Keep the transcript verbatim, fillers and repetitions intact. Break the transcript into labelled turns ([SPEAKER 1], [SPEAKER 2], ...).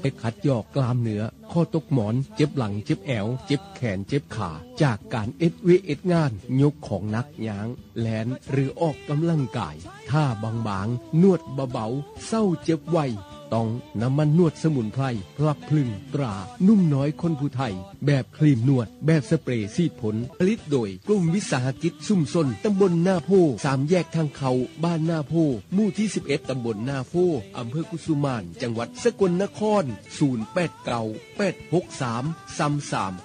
[SPEAKER 1] ไปขัดยอกกล้ามเนื้อข้อตกหมอนเจ็บหลังเจ็บแอวเจ็บแขนเจ็บขาจากการเอ็ดเวเอ็ดงานยกของหนักย้างแลนหรือออกกำลังกายท่าบางๆนวดเบาๆเศร้าเจ็บไวต้องน้ำมันนวดสมุนไพรพลับพลึงตรานุ่มน้อยคนผู้ไทยแบบครีมนวดแบบสเปรย์ซีดผลผลิตโดยกลุ่มวิสาหกิจชุมชนตำบลนาโพสามแยกทางเขาบ้านนาโพหมู่ที่สิบเอ็ดตำบลนาโพอำเภอกุสุมานจังหวัดสกลนครศูนย์ แปด เก้า แปด หก สาม สาม สาม